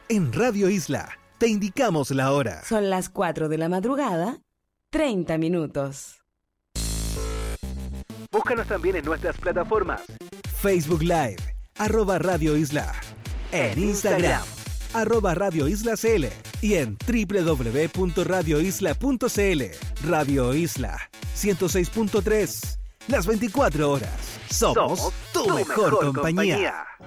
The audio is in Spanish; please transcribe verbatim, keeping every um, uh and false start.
En Radio Isla, te indicamos la hora. Son las cuatro de la madrugada, treinta minutos. Búscanos también en nuestras plataformas. Facebook Live, arroba Radio Isla. En Instagram, arroba Radio Isla C L. Y en doble u doble u doble u punto radio isla punto c l. Radio Isla, ciento seis punto tres. Las veinticuatro horas. Somos, Somos tu, tu mejor, mejor compañía. compañía.